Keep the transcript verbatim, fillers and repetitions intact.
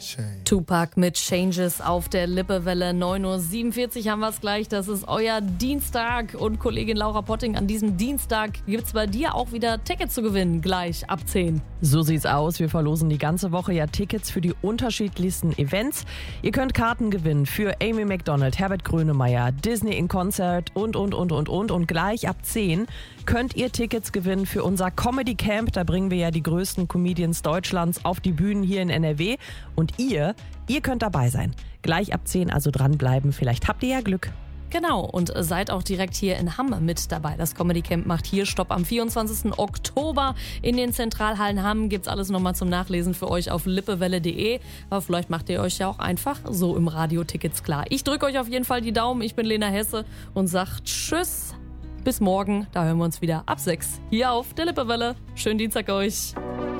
Tupac mit Changes auf der Lippewelle. neun Uhr siebenundvierzig haben wir es gleich. Das ist euer Dienstag. Und Kollegin Laura Potting, an diesem Dienstag gibt es bei dir auch wieder Tickets zu gewinnen. Gleich ab zehn. So sieht's aus. Wir verlosen die ganze Woche ja Tickets für die unterschiedlichsten Events. Ihr könnt Karten gewinnen für Amy Macdonald, Herbert Grönemeyer, Disney in Concert und, und, und, und, und. Und gleich ab zehn könnt ihr Tickets gewinnen für unser Comedy Camp. Da bringen wir ja die größten Comedians Deutschlands auf die Bühnen hier in N R W. Und ihr, ihr könnt dabei sein. Gleich ab zehn also dranbleiben. Vielleicht habt ihr ja Glück. Genau, und seid auch direkt hier in Hamm mit dabei. Das Comedy Camp macht hier Stopp am vierundzwanzigsten Oktober. In den Zentralhallen Hamm gibt's alles nochmal zum Nachlesen für euch auf lippewelle punkt de. Aber vielleicht macht ihr euch ja auch einfach so im Radio Tickets klar. Ich drücke euch auf jeden Fall die Daumen. Ich bin Lena Hesse und sag Tschüss. Bis morgen. Da hören wir uns wieder ab sechs hier auf der Lippewelle. Schönen Dienstag euch.